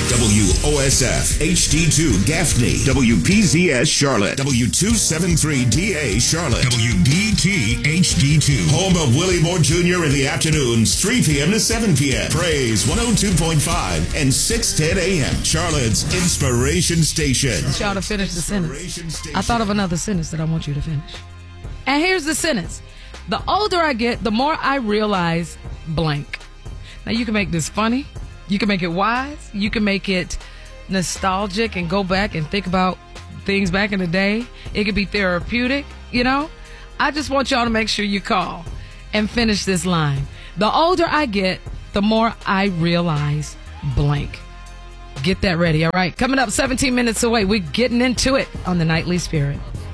WOSF HD2 Gaffney, WPZS Charlotte, W273DA Charlotte, WBT HD2. Home of Willie Moore Jr. in the afternoons, 3 p.m. to 7 p.m. Praise 102.5 and 6:10 a.m. Charlotte's Inspiration Station. Y'all to finish the sentence. I thought of another sentence that I want you to finish. And here's the sentence. The older I get, the more I realize blank. Now, you can make this funny. You can make it wise. You can make it nostalgic and go back and think about things back in the day. It could be therapeutic, you know. I just want y'all to make sure you call and finish this line. The older I get, the more I realize blank. Get that ready, all right? Coming up 17 minutes away, we're getting into it on the Nightly Spirit.